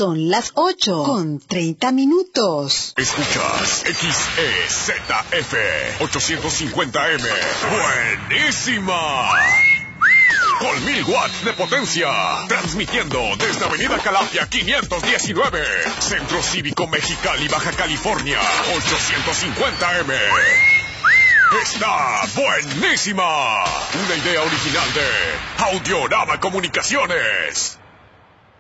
Son las 8:30. Escuchas XEZF 850M. ¡Buenísima! Con 1000 watts de potencia. Transmitiendo desde Avenida Calafia 519. Centro Cívico Mexicali, Baja California. 850M. ¡Está buenísima! Una idea original de Audiorama Comunicaciones.